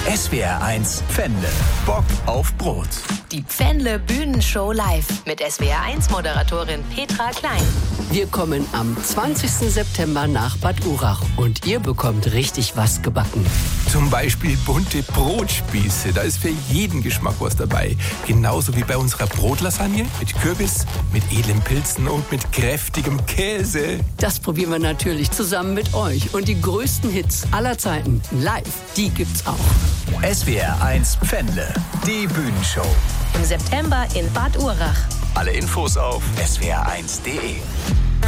SWR1 Pfändle. Bock auf Brot. Die Pfändle Bühnenshow live mit SWR1-Moderatorin Petra Klein. Wir kommen am 20. September nach Bad Urach und ihr bekommt richtig was gebacken. Zum Beispiel bunte Brotspieße. Da ist für jeden Geschmack was dabei. Genauso wie bei unserer Brotlasagne mit Kürbis, mit edlen Pilzen und mit kräftigem Käse. Das probieren wir natürlich zusammen mit euch. Und die größten Hits aller Zeiten live, die gibt's auch. SWR1 Pfändle. Die Bühnenshow. Im September in Bad Urach. Alle Infos auf swr1.de.